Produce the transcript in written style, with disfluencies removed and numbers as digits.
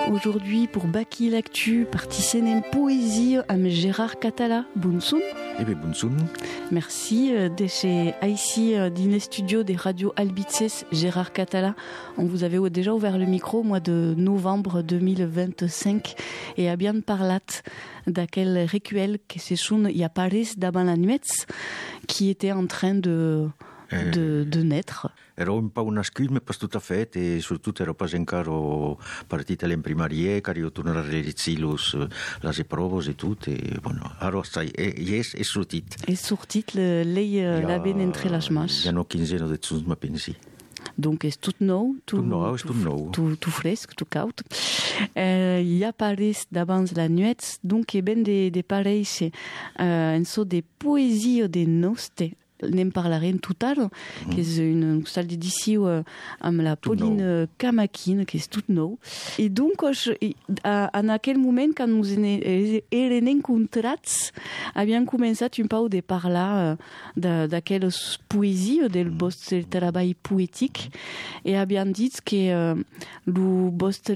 Aujourd'hui, pour Baki l'actu, participer en poésie avec Gérard Catala. Bonsoir. Eh bien, bonsoir. Merci de chez ici, dans les studios des radios Albices, Gérard Catala. On vous avait déjà ouvert le micro au mois de novembre 2025 et a bien parlé d'aquel recueil que se chun y a Paris d'avant la nuit, qui était en train de naître. Era un peu nascut, mais pas tout à fait, et surtout era pas encara partit a l'imprimarie, car io tornare a realitzar les épreuves et tout, et bueno, ara és sortit. És sortit, l'ei la ben entre les mans. Ja no 15 de temps, me pensi. Donc és tot nou, tot nou. Tout fresc, tout caut. Hi ha pares d'abans la nuit, donc e ben de pareis en so de poesie de noste. N'en parlarem tout tard, que és une salle d'édició amb la Pauline Camaquin, que és tot nou. I donc, en aquell moment, quan ens eren encontrats, havíem començat un pau de parlar d'aquelles poesies del vostre treball poètic, i havíem dit que el vostre